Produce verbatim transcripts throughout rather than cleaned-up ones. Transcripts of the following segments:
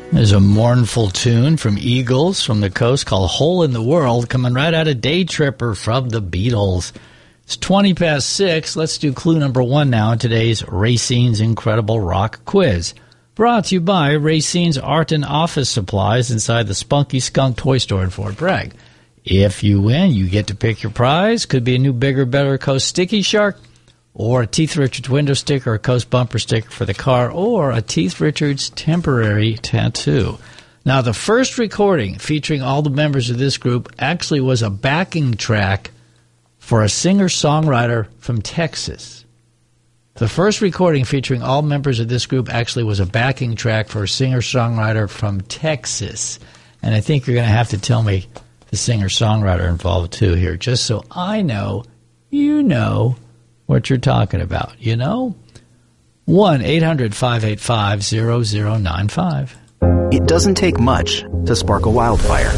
There's a mournful tune from Eagles from the coast called Hole in the World, coming right out of Day Tripper from the Beatles. It's twenty past six. Let's do clue number one now in today's Racine's Incredible Rock Quiz. Brought to you by Racine's Art and Office Supplies inside the Spunky Skunk Toy Store in Fort Bragg. If you win, you get to pick your prize. Could be a new Bigger, Better Coast Sticky Shark, or a Teeth Richards window sticker, or a Coast bumper sticker for the car, or a Teeth Richards temporary tattoo. Now, the first recording featuring all the members of this group actually was a backing track for a singer-songwriter from Texas. The first recording featuring all members of this group actually was a backing track for a singer-songwriter from Texas. And I think you're going to have to tell me the singer-songwriter involved, too, here, just so I know, you know, what you're talking about, you know? one eight hundred five eight five zero zero nine five. It doesn't take much to spark a wildfire.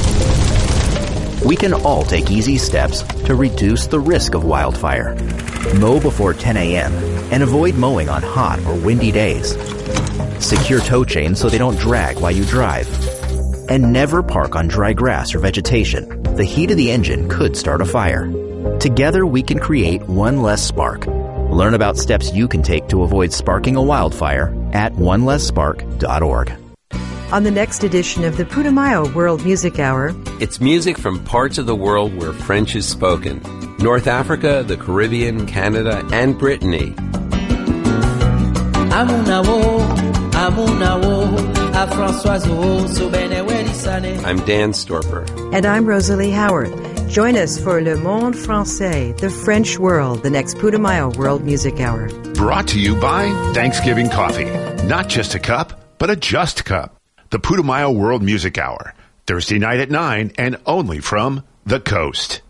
We can all take easy steps to reduce the risk of wildfire. Mow before ten a.m. and avoid mowing on hot or windy days. Secure tow chains so they don't drag while you drive. And never park on dry grass or vegetation. The heat of the engine could start a fire. Together we can create one less spark. Learn about steps you can take to avoid sparking a wildfire at one less spark dot org. On the next edition of the Putumayo World Music Hour, it's music from parts of the world where French is spoken. North Africa, the Caribbean, Canada, and Brittany. I'm Dan Storper. And I'm Rosalie Howard. Join us for Le Monde Français, the French world, the next Putumayo World Music Hour. Brought to you by Thanksgiving Coffee. Not just a cup, but a just cup. The Putumayo World Music Hour. Thursday night at nine and only from the coast.